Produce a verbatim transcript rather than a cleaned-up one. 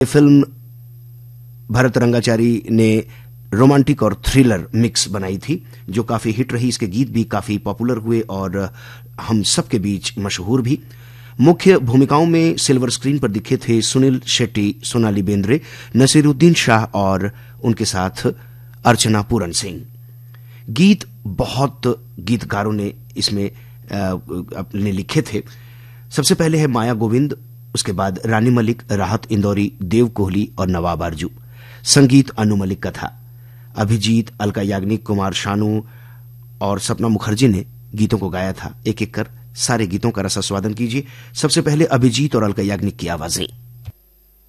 Film Bharat Rangachari ने romantic और thriller mix बनाई थी जो काफी हिट रही। इसके गीत भी काफी पॉपुलर हुए और हम सबके बीच मशहूर भी। मुख्य भूमिकाओं में सिल्वर स्क्रीन पर दिखे थे सुनील शेट्टी, सोनाली बेंद्रे, नसीरुद्दीन शाह और उनके साथ अर्चना पूरन सिंह। गीत बहुत गीतकारों ने इसमें अपने लिखे थे। सबसे पहले है माया गोविंद, उसके बाद रानी मलिक, राहत इंदौरी, देव कोहली और नवाब आरजू। संगीत अनु मलिक का था। अभिजीत, अलका याग्निक, कुमार शानू और सपना मुखर्जी ने गीतों को गाया था। एक एक कर सारे गीतों का रसास्वादन कीजिए। सबसे पहले अभिजीत और अलका याग्निक की आवाजें।